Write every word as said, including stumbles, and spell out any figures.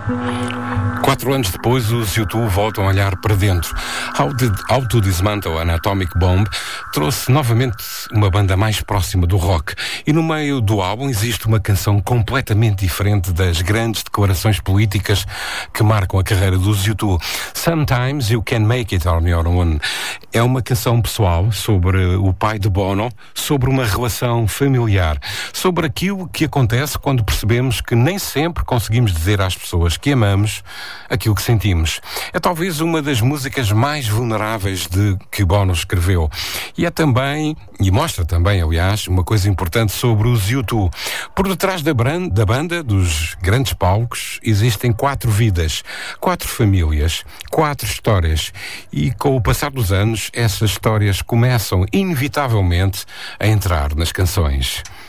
Quatro anos depois, os U dois voltam a olhar para dentro. How, did, How to Dismantle an Atomic Bomb trouxe novamente uma banda mais próxima do rock. E no meio do álbum existe uma canção completamente diferente das grandes declarações políticas que marcam a carreira dos U dois. Sometimes You Can Make It On Your Own. É uma canção pessoal sobre o pai de Bono, sobre uma relação familiar, sobre aquilo que acontece quando percebemos que nem sempre conseguimos dizer às pessoas que amamos aquilo que sentimos. É talvez uma das músicas mais vulneráveis de que Bono escreveu. E é também, e mostra também, aliás, uma coisa importante sobre os U dois. Por detrás da, brand, da banda, dos grandes palcos, existem quatro vidas, quatro famílias, quatro histórias. E com o passar dos anos, essas histórias começam inevitavelmente a entrar nas canções.